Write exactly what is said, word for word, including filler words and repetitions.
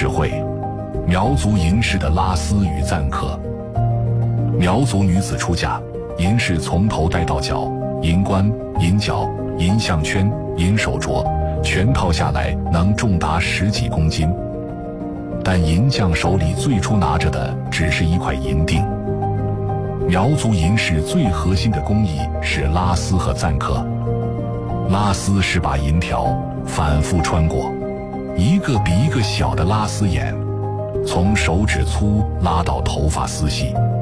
饰会，苗族银饰的拉丝与赞克。苗族女子出嫁，银饰从头戴到脚，银冠、银角、银项圈、银手镯，全套下来能重达十几公斤。但银匠手里最初拿着的只是一块银锭。苗族银饰最核心的工艺是拉丝和赞克。拉丝是把银条反复穿过，一个比一个小的拉丝眼，从手指粗拉到头发丝细。